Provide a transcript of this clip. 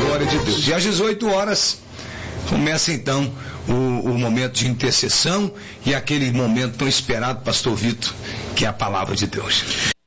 glória de Deus. E às 18 horas começa então o momento de intercessão e aquele momento tão esperado, pastor Vitor, que é a palavra de Deus.